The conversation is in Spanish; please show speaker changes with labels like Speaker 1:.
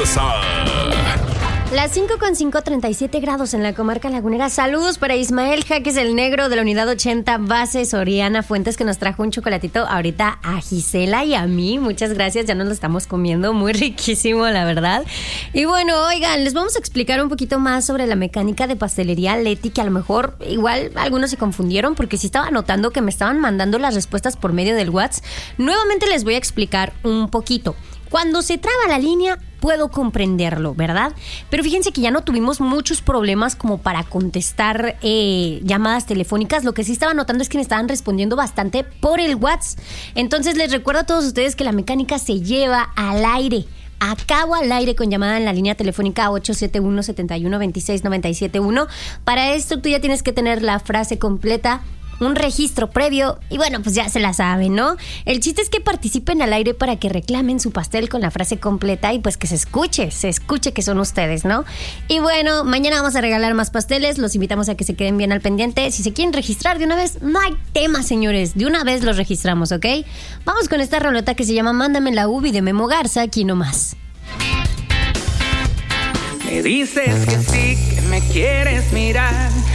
Speaker 1: fuerza.
Speaker 2: Las 5:37 grados en la comarca lagunera. Saludos para Ismael Jaques, el negro de la unidad 80, base Soriana Fuentes, que nos trajo un chocolatito ahorita a Gisela y a mí. Muchas gracias, ya nos lo estamos comiendo. Muy riquísimo, la verdad. Y bueno, oigan, les vamos a explicar un poquito más sobre la mecánica de pastelería Leti, que a lo mejor igual algunos se confundieron porque sí estaba notando que me estaban mandando las respuestas por medio del WhatsApp. Nuevamente les voy a explicar un poquito. Cuando se traba la línea, puedo comprenderlo, ¿verdad? Pero fíjense que ya no tuvimos muchos problemas como para contestar llamadas telefónicas. Lo que sí estaba notando es que me estaban respondiendo bastante por el WhatsApp. Entonces les recuerdo a todos ustedes que la mecánica se lleva al aire. Acabo al aire con llamada en la línea telefónica 871-7126-971. Para esto tú ya tienes que tener la frase completa, un registro previo y bueno, pues ya se la saben, ¿no? El chiste es que participen al aire para que reclamen su pastel con la frase completa y pues que se escuche que son ustedes, ¿no? Y bueno, mañana vamos a regalar más pasteles, los invitamos a que se queden bien al pendiente. Si se quieren registrar de una vez, no hay tema, señores, de una vez los registramos, ¿ok? Vamos con esta roleta que se llama Mándame la Ubi de Memo Garza, aquí nomás.
Speaker 3: Me dices que sí, que me quieres mirar.